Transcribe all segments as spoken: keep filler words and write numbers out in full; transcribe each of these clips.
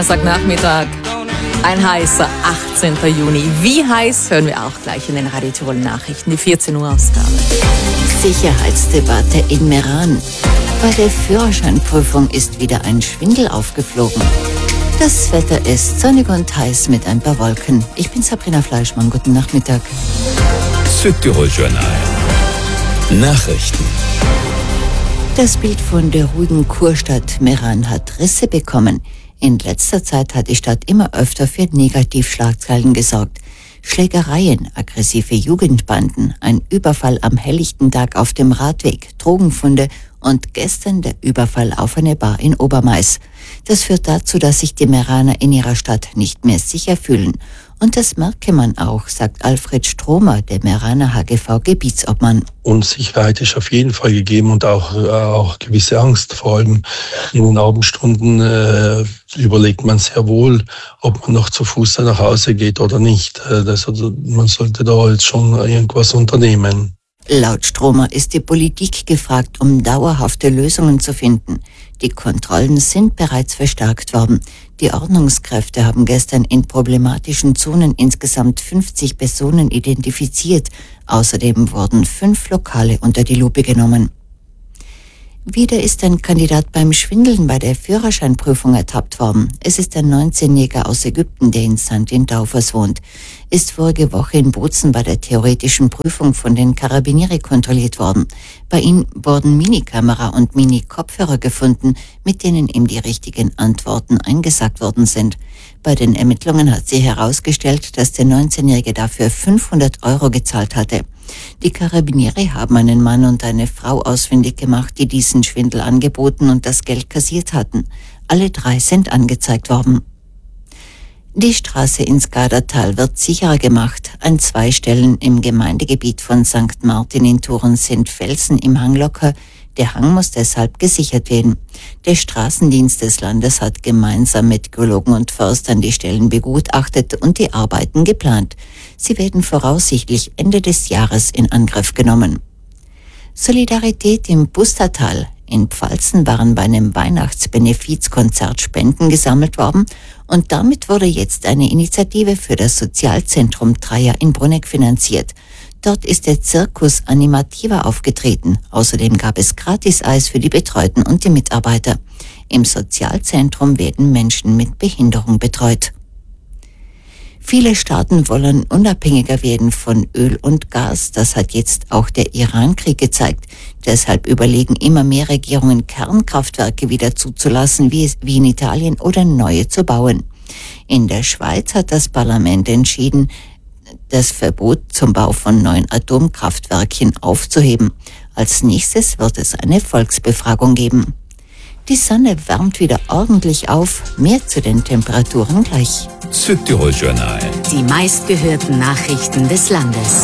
Nachmittag, ein heißer achtzehnter Juni. Wie heiß, hören wir auch gleich in den Radio Tirol Nachrichten, die vierzehn Uhr Ausgabe. Sicherheitsdebatte in Meran. Bei der Führerscheinprüfung ist wieder ein Schwindel aufgeflogen. Das Wetter ist sonnig und heiß mit ein paar Wolken. Ich bin Sabrina Fleischmann, guten Nachmittag. Südtirol Journal. Nachrichten. Das Bild von der ruhigen Kurstadt Meran hat Risse bekommen. In letzter Zeit hat die Stadt immer öfter für Negativschlagzeilen gesorgt. Schlägereien, aggressive Jugendbanden, ein Überfall am helllichten Tag auf dem Radweg, Drogenfunde und gestern der Überfall auf eine Bar in Obermais. Das führt dazu, dass sich die Meraner in ihrer Stadt nicht mehr sicher fühlen. Und das merke man auch, sagt Alfred Stromer, der Meraner H G V-Gebietsobmann. Unsicherheit ist auf jeden Fall gegeben und auch, äh, auch gewisse Angst. Vor allem in den Abendstunden äh, überlegt man sehr wohl, ob man noch zu Fuß nach Hause geht oder nicht. Äh, das, also, man sollte da jetzt schon irgendwas unternehmen. Laut Stromer ist die Politik gefragt, um dauerhafte Lösungen zu finden. Die Kontrollen sind bereits verstärkt worden. Die Ordnungskräfte haben gestern in problematischen Zonen insgesamt fünfzig Personen identifiziert. Außerdem wurden fünf Lokale unter die Lupe genommen. Wieder ist ein Kandidat beim Schwindeln bei der Führerscheinprüfung ertappt worden. Es ist ein neunzehnjähriger aus Ägypten, der in Sankt in Taufers wohnt. Ist vorige Woche in Bozen bei der theoretischen Prüfung von den Carabinieri kontrolliert worden. Bei ihm wurden Minikamera und Mini-Kopfhörer gefunden, mit denen ihm die richtigen Antworten eingesagt worden sind. Bei den Ermittlungen hat sich herausgestellt, dass der neunzehnjährige dafür fünfhundert Euro gezahlt hatte. Die Carabinieri haben einen Mann und eine Frau ausfindig gemacht, die diesen Schwindel angeboten und das Geld kassiert hatten. Alle drei sind angezeigt worden. Die Straße ins Gardatal wird sicherer gemacht. An zwei Stellen im Gemeindegebiet von Sankt Martin in Thuren sind Felsen im Hang locker. Der Hang muss deshalb gesichert werden. Der Straßendienst des Landes hat gemeinsam mit Geologen und Förstern die Stellen begutachtet und die Arbeiten geplant. Sie werden voraussichtlich Ende des Jahres in Angriff genommen. Solidarität im Pustertal. In Pfalzen waren bei einem Weihnachtsbenefizkonzert Spenden gesammelt worden und damit wurde jetzt eine Initiative für das Sozialzentrum Dreier in Bruneck finanziert. Dort ist der Circus Animativa aufgetreten. Außerdem gab es Gratis-Eis für die Betreuten und die Mitarbeiter. Im Sozialzentrum werden Menschen mit Behinderung betreut. Viele Staaten wollen unabhängiger werden von Öl und Gas. Das hat jetzt auch der Iran-Krieg gezeigt. Deshalb überlegen immer mehr Regierungen, Kernkraftwerke wieder zuzulassen, wie, wie in Italien, oder neue zu bauen. In der Schweiz hat das Parlament entschieden, das Verbot zum Bau von neuen Atomkraftwerken aufzuheben. Als nächstes wird es eine Volksbefragung geben. Die Sonne wärmt wieder ordentlich auf. Mehr zu den Temperaturen gleich. Südtirol Journal. Die meistgehörten Nachrichten des Landes.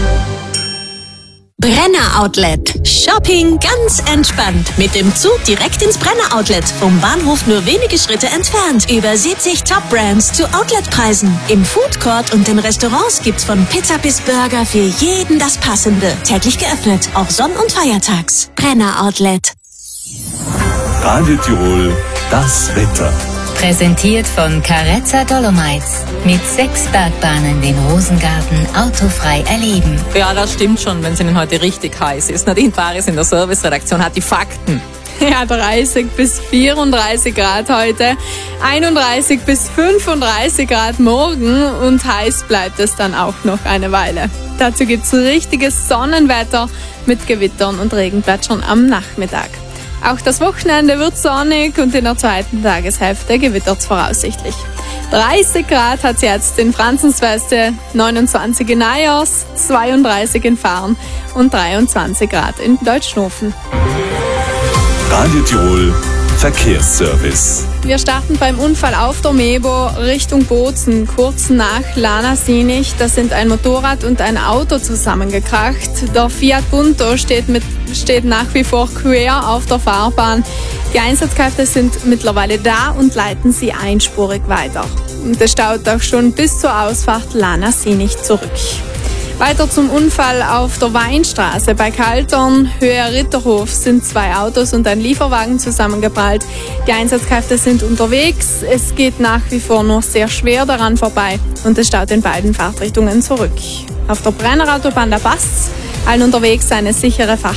Brenner Outlet. Shopping ganz entspannt. Mit dem Zug direkt ins Brenner Outlet. Vom Bahnhof nur wenige Schritte entfernt. Über siebzig Top-Brands zu Outletpreisen. Im Food Court und den Restaurants gibt's von Pizza bis Burger für jeden das Passende. Täglich geöffnet, auch Sonn- und Feiertags. Brenner Outlet. Radio Tirol, das Wetter. Präsentiert von Carezza Dolomites. Mit sechs Bergbahnen den Rosengarten autofrei erleben. Ja, das stimmt schon, wenn es Ihnen heute richtig heiß ist. Nadine Paris in der Serviceredaktion hat die Fakten. Ja, dreißig bis vierunddreißig Grad heute, einunddreißig bis fünfunddreißig Grad morgen und heiß bleibt es dann auch noch eine Weile. Dazu gibt's richtiges Sonnenwetter mit Gewittern und Regenplätschern am Nachmittag. Auch das Wochenende wird sonnig und in der zweiten Tageshälfte gewittert's voraussichtlich. dreißig Grad hat's jetzt in Franzensweste, neunundzwanzig in Ajers, zweiunddreißig in Farn und dreiundzwanzig Grad in Deutschnofen. Radio Tirol Verkehrsservice. Wir starten beim Unfall auf der Mebo Richtung Bozen, kurz nach Lana-Sinich. Da sind ein Motorrad und ein Auto zusammengekracht. Der Fiat Punto steht, mit, steht nach wie vor quer auf der Fahrbahn. Die Einsatzkräfte sind mittlerweile da und leiten sie einspurig weiter. Und es staut auch schon bis zur Ausfahrt Lana-Sinich zurück. Weiter zum Unfall auf der Weinstraße. Bei Kaltern, Höhe Ritterhof, sind zwei Autos und ein Lieferwagen zusammengeprallt. Die Einsatzkräfte sind unterwegs. Es geht nach wie vor nur sehr schwer daran vorbei und es staut in beiden Fahrtrichtungen zurück. Auf der Brennerautobahn, da passt's. Allen unterwegs eine sichere Fahrt.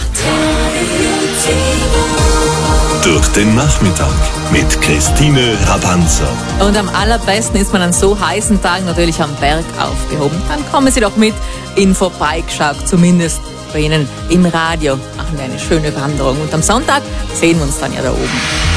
Durch den Nachmittag mit Christine Rabanzer. Und am allerbesten ist man an so heißen Tagen natürlich am Berg aufgehoben. Dann kommen Sie doch mit in Vorbeigeschaut, zumindest bei Ihnen im Radio. Machen wir eine schöne Wanderung. Und am Sonntag sehen wir uns dann ja da oben.